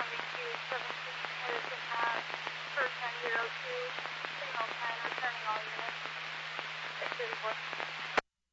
RVQ 17 Harrison Mass for 1002, signal 10, returning all units. 634.